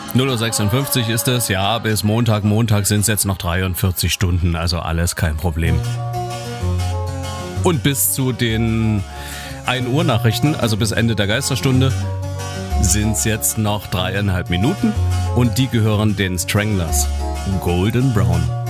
0:56 Uhr ist es, ja, bis Montag sind es jetzt noch 43 Stunden, also alles kein Problem. Und bis zu den 1 Uhr Nachrichten, also bis Ende der Geisterstunde, sind es jetzt noch 3,5 Minuten und die gehören den Stranglers. Golden Brown.